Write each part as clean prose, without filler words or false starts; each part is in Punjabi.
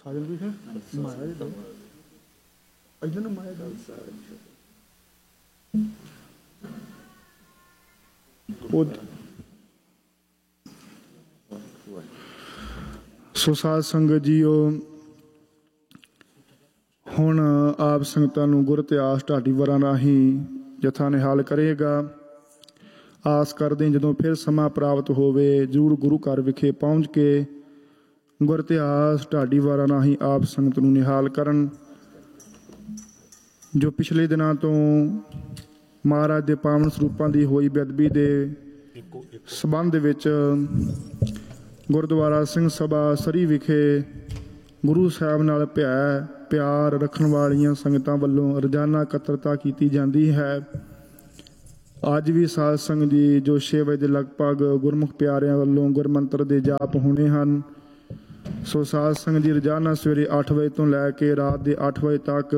ਸਾਜਨ ਵੀ ਹੈ ਮਾਇਆ ਜੀ ਇਧਰ ਨੂੰ ਮਾਇਆ ਦਾ ਸੋ ਸਾਧ ਸੰਗਤ ਜੀਓ, ਹੁਣ ਆਪ ਸੰਗਤਾਂ ਨੂੰ ਗੁਰ ਇਤਿਹਾਸ ਢਾਡੀ ਵਰਾਂ ਰਾਹੀਂ ਜਥਾ ਨਿਹਾਲ ਕਰੇਗਾ। ਆਸ ਕਰਦੇ ਜਦੋਂ ਫਿਰ ਸਮਾਂ ਪ੍ਰਾਪਤ ਹੋਵੇ ਜ਼ਰੂਰ ਗੁਰੂ ਘਰ ਵਿਖੇ ਪਹੁੰਚ ਕੇ ਗੁਰ ਇਤਿਹਾਸ ਢਾਡੀ ਵਾਰਾਂ ਰਾਹੀਂ ਆਪ ਸੰਗਤ ਨੂੰ ਨਿਹਾਲ ਕਰਨ। ਜੋ ਪਿਛਲੇ ਦਿਨਾਂ ਤੋਂ ਮਹਾਰਾਜ ਦੇ ਪਾਵਨ ਸਰੂਪਾਂ ਦੀ ਹੋਈ ਬੇਅਦਬੀ ਦੇ ਸੰਬੰਧ ਵਿੱਚ ਗੁਰਦੁਆਰਾ ਸਿੰਘ ਸਭਾ ਸਰੀ ਵਿਖੇ ਗੁਰੂ ਸਾਹਿਬ ਨਾਲ ਪਿਆਰ ਰੱਖਣ ਵਾਲੀਆਂ ਸੰਗਤਾਂ ਵੱਲੋਂ ਰੋਜ਼ਾਨਾ ਇਕੱਤਰਤਾ ਕੀਤੀ ਜਾਂਦੀ ਹੈ। ਅੱਜ ਵੀ ਸਾਧ ਸੰਗਤ ਦੀ ਜੋ 6 ਵਜੇ ਦੇ ਲਗਭਗ ਗੁਰਮੁਖ ਪਿਆਰਿਆਂ ਵੱਲੋਂ ਗੁਰਮੰਤਰ ਦੇ ਜਾਪ ਹੋਣੇ ਹਨ। ਸੋ ਸਾਧ ਸੰਗਤ ਦੀ ਰੋਜ਼ਾਨਾ ਸਵੇਰੇ 8 ਵਜੇ ਤੋਂ ਲੈ ਕੇ ਰਾਤ ਦੇ 8 ਵਜੇ ਤੱਕ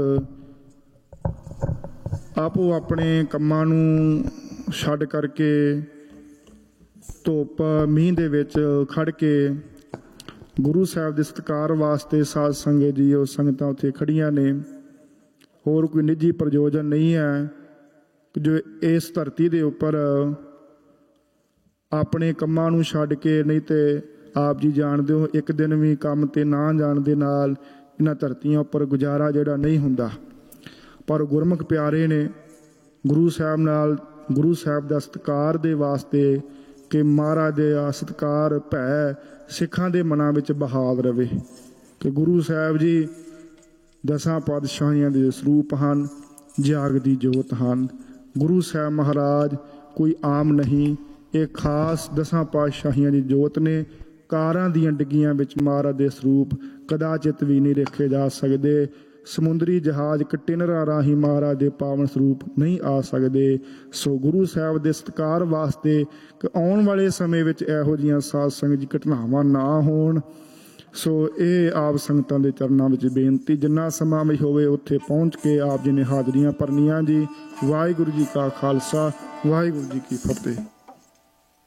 ਆਪੋ ਆਪਣੇ ਕੰਮਾਂ ਨੂੰ ਛੱਡ ਕਰਕੇ ਧੁੱਪ ਮੀਂਹ ਦੇ ਵਿੱਚ ਖੜ ਕੇ ਗੁਰੂ ਸਾਹਿਬ ਦੇ ਸਤਿਕਾਰ ਵਾਸਤੇ ਸਾਧ ਸੰਗਤ ਜੀ ਉਹ ਸੰਗਤਾਂ ਉੱਥੇ ਖੜੀਆਂ ਨੇ। ਹੋਰ ਕੋਈ ਨਿੱਜੀ ਪ੍ਰਯੋਜਨ ਨਹੀਂ ਹੈ ਜੋ ਇਸ ਧਰਤੀ ਦੇ ਉੱਪਰ ਆਪਣੇ ਕੰਮਾਂ ਨੂੰ ਛੱਡ ਕੇ, ਨਹੀਂ ਤੇ ਆਪ ਜੀ ਜਾਣਦੇ ਹੋ ਇੱਕ ਦਿਨ ਵੀ ਕੰਮ ਤੇ ਨਾ ਜਾਣ ਦੇ ਨਾਲ ਇਹਨਾਂ ਧਰਤੀਆਂ ਉੱਪਰ ਗੁਜ਼ਾਰਾ ਜਿਹੜਾ ਨਹੀਂ ਹੁੰਦਾ। ਪਰ ਗੁਰਮੁਖ ਪਿਆਰੇ ਨੇ ਗੁਰੂ ਸਾਹਿਬ ਨਾਲ, ਗੁਰੂ ਸਾਹਿਬ ਦਾ ਸਤਿਕਾਰ ਦੇ ਵਾਸਤੇ ਕਿ ਮਹਾਰਾਜ ਦੇ ਸਤਿਕਾਰ ਭੈ ਸਿੱਖਾਂ ਦੇ ਮਨਾਂ ਵਿੱਚ ਬਹਾਵ ਰਵੇ ਕਿ ਗੁਰੂ ਸਾਹਿਬ ਜੀ ਦਸਾਂ ਪਾਤਸ਼ਾਹੀਆਂ ਦੇ ਸਰੂਪ ਹਨ, ਜਾਗਦੀ ਜੋਤ ਹਨ। ਗੁਰੂ ਸਾਹਿਬ ਮਹਾਰਾਜ ਕੋਈ ਆਮ ਨਹੀਂ, ਇਹ ਖਾਸ ਦਸਾਂ ਪਾਤਸ਼ਾਹੀਆਂ ਦੀ ਜੋਤ ਨੇ। ਕਾਰਾਂ ਦੀਆਂ ਡਿੱਗੀਆਂ ਵਿੱਚ ਮਹਾਰਾਜ ਦੇ ਸਰੂਪ ਕਦਾਚਿਤ ਵੀ ਨਹੀਂ ਰੱਖੇ ਜਾ ਸਕਦੇ। ਸਮੁੰਦਰੀ ਜਹਾਜ਼ ਕੰਟੇਨਰਾਂ ਰਾਹੀਂ ਮਹਾਰਾਜ ਦੇ ਪਾਵਨ ਸਰੂਪ ਨਹੀਂ ਆ ਸਕਦੇ। ਸੋ ਗੁਰੂ ਸਾਹਿਬ ਦੇ ਸਤਿਕਾਰ ਵਾਸਤੇ ਕਿ ਆਉਣ ਵਾਲੇ ਸਮੇਂ ਵਿੱਚ ਇਹੋ ਜਿਹੀਆਂ ਸਾਧ ਸੰਗਤ ਦੀ ਘਟਨਾਵਾਂ ਨਾ ਹੋਣ, ਸੋ ਇਹ ਆਪ ਸੰਗਤਾਂ ਦੇ ਚਰਨਾਂ ਵਿੱਚ ਬੇਨਤੀ। ਜਿੰਨਾ ਸਮਾਂ ਵੀ ਹੋਵੇ ਉੱਥੇ ਪਹੁੰਚ ਕੇ ਆਪ ਜੀ ਨੇ ਹਾਜ਼ਰੀਆਂ ਭਰਨੀਆਂ ਜੀ। ਵਾਹਿਗੁਰੂ ਜੀ ਕਾ ਖਾਲਸਾ, ਵਾਹਿਗੁਰੂ ਜੀ ਕੀ ਫਤਿਹ।